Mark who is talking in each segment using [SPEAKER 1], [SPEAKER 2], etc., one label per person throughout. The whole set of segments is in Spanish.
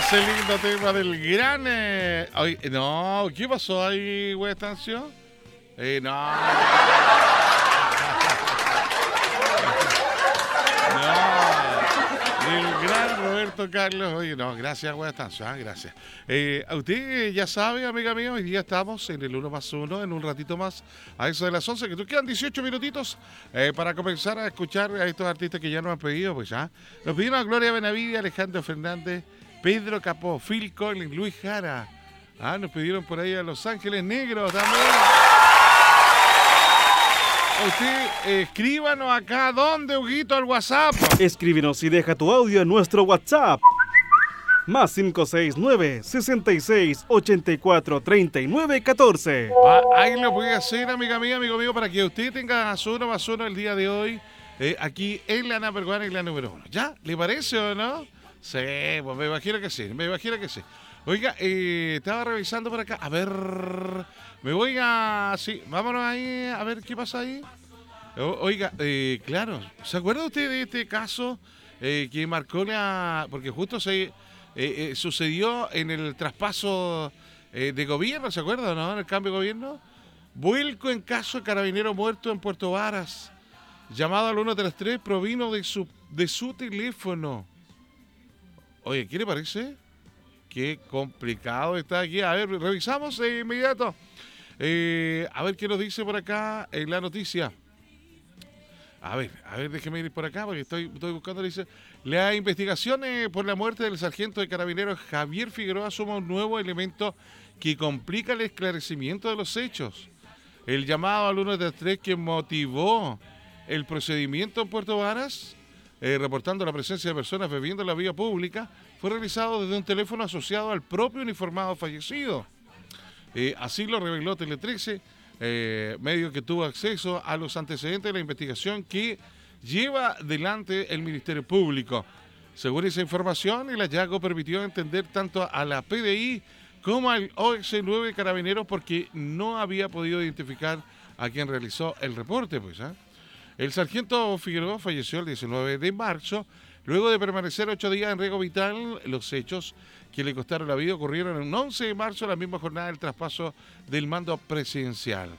[SPEAKER 1] ese lindo tema del gran... no, ¿qué pasó ahí, güey, Estancio? No. No. Del gran Roberto Carlos. Oye, no, gracias, güey, Estancio, gracias. A usted ya sabe, amiga mía, hoy día estamos en el 1+1, en un ratito más, a eso de las 11, que nos quedan 18 minutitos para comenzar a escuchar a estos artistas que ya nos han pedido, pues ya. Nos pidieron a Gloria Benavides, Alejandro Fernández, Pedro Capó, Phil Collins, Luis Jara. Nos pidieron por ahí a Los Ángeles Negros también. Usted, escríbanos acá, ¿dónde, Huguito? Al WhatsApp.
[SPEAKER 2] Escríbenos y deja tu audio en nuestro WhatsApp. Más 569-66-84-39-14.
[SPEAKER 1] Ahí lo puede hacer, amiga mía, amigo mío, para que usted tenga su 1+1 el día de hoy, aquí en la Number One, en la número 1. ¿Ya? ¿Le parece o no? Sí, pues me imagino que sí, Oiga, estaba revisando por acá. A ver, me voy a... Sí, vámonos ahí, a ver qué pasa ahí. Oiga, claro, ¿se acuerda usted de este caso que marcó la... Porque justo se sucedió en el traspaso de gobierno, ¿se acuerda, no? En el cambio de gobierno. Vuelco en caso de carabinero muerto en Puerto Varas. Llamado al 133 provino de su teléfono. Oye, ¿qué le parece? Qué complicado está aquí. A ver, revisamos de inmediato. A ver qué nos dice por acá en la noticia. A ver, déjeme ir por acá porque estoy buscando. Dice, la investigación por la muerte del sargento de carabineros Javier Figueroa suma un nuevo elemento que complica el esclarecimiento de los hechos. El llamado al 133 que motivó el procedimiento en Puerto Varas, reportando la presencia de personas bebiendo en la vía pública, fue realizado desde un teléfono asociado al propio uniformado fallecido. Así lo reveló Tele 13, medio que tuvo acceso a los antecedentes de la investigación que lleva delante el Ministerio Público. Según esa información, el hallazgo permitió entender tanto a la PDI como al OX9 Carabineros porque no había podido identificar a quien realizó el reporte, pues, El sargento Figueroa falleció el 19 de marzo, luego de permanecer 8 días en riesgo vital. Los hechos que le costaron la vida ocurrieron el 11 de marzo, la misma jornada del traspaso del mando presidencial.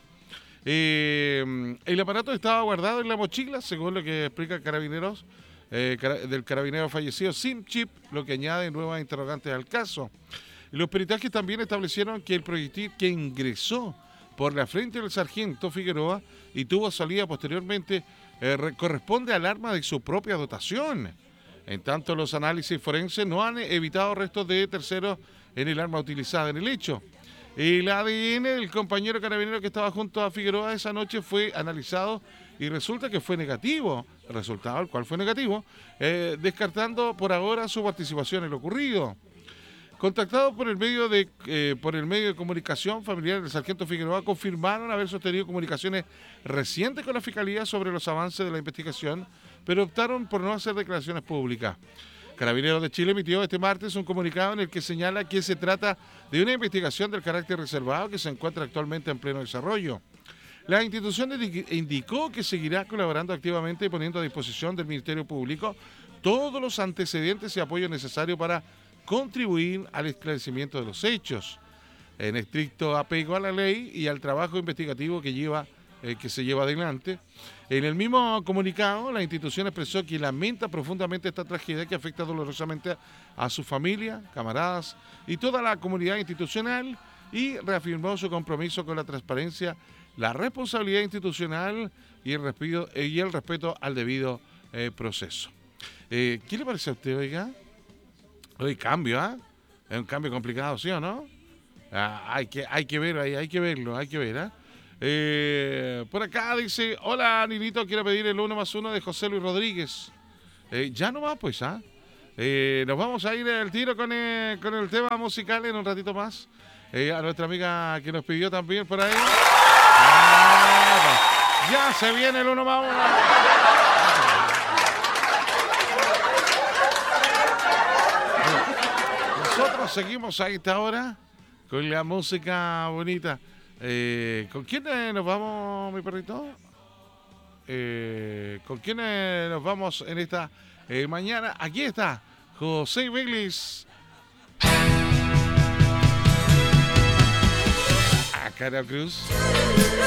[SPEAKER 1] El aparato estaba guardado en la mochila, según lo que explica Carabineros, del carabinero fallecido, sin chip, lo que añade nuevas interrogantes al caso. Los peritajes también establecieron que el proyectil que ingresó por la frente del sargento Figueroa y tuvo salida posteriormente corresponde al arma de su propia dotación. En tanto, los análisis forenses no han evitado restos de terceros en el arma utilizada en el hecho. El ADN del compañero carabinero que estaba junto a Figueroa esa noche fue analizado y resulta que fue negativo, el resultado, el cual fue negativo, descartando por ahora su participación en lo ocurrido. Contactados por el medio de comunicación, familiares del sargento Figueroa confirmaron haber sostenido comunicaciones recientes con la Fiscalía sobre los avances de la investigación, pero optaron por no hacer declaraciones públicas. Carabineros de Chile emitió este martes un comunicado en el que señala que se trata de una investigación del carácter reservado que se encuentra actualmente en pleno desarrollo. La institución indicó que seguirá colaborando activamente y poniendo a disposición del Ministerio Público todos los antecedentes y apoyo necesario para contribuir al esclarecimiento de los hechos, en estricto apego a la ley y al trabajo investigativo que se lleva adelante. En el mismo comunicado, la institución expresó que lamenta profundamente esta tragedia que afecta dolorosamente a su familia, camaradas y toda la comunidad institucional y reafirmó su compromiso con la transparencia, la responsabilidad institucional y el respeto al debido proceso. ¿Qué le parece a usted, oiga? Hoy cambio, Es un cambio complicado, ¿sí o no? Hay que ver ahí, hay que verlo, por acá dice, hola Ninito, quiero pedir el 1+1 de José Luis Rodríguez. Ya no va, pues, nos vamos a ir al tiro con el tema musical en un ratito más. A nuestra amiga que nos pidió también por ahí. Ya se viene el 1+1. Nosotros seguimos a esta hora con la música bonita. ¿Con quién nos vamos, mi perrito? ¿Con quién nos vamos en esta mañana? Aquí está José Vélez. Carol Cruz.